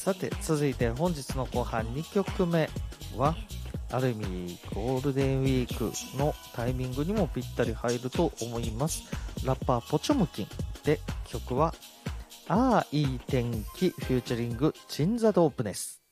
さて続いて本日の後半2曲目はある意味ゴールデンウィークのタイミングにもぴったり入ると思います。ラッパーポチョムキンで曲はああいい天気フューチャリングチンザドープネス。